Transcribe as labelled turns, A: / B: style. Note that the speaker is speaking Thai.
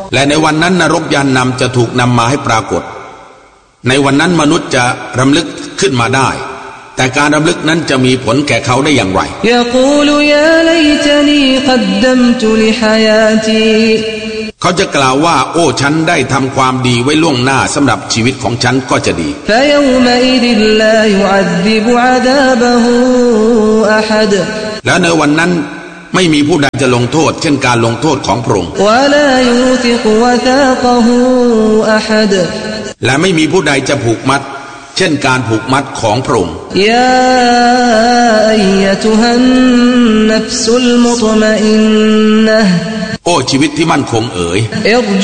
A: และในวันนั้นนรกยานนำจะถูกนำมาให้ปรากฏในวันนั้นมนุษย์จะรำลึกขึ้นมาได้แต่การรำลึกนั้นจะมีผลแก่เขาได้อย่างไรเขาจะกล่าวว่าโอ้ฉันได้ทำความดีไว้ล่วงหน้าสำหรับชีวิตของฉันก็จะดีแล้วในวันนั้นไม่มีผู้ใดจะลงโทษเช่นการลงโทษของพระองค์และไม่มีผู้ใดจะผูกมัดเช่นการผูกมัดของพระองค์ยาอัยตุฮันนัฟซุลมุตมะอินนะห์โอ้ชีวิตที่มั่นคงเอ๋ยอิร